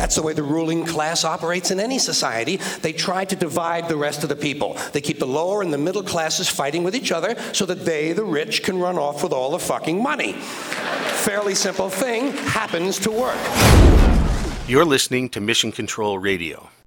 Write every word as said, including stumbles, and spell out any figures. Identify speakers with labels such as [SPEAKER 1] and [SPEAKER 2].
[SPEAKER 1] That's the way the ruling class operates in any society. They try to divide the rest of the people. They keep the lower and the middle classes fighting with each other so that they, the rich, can run off with all the fucking money. Fairly simple thing, happens to work.
[SPEAKER 2] You're listening to Mission Control Radio.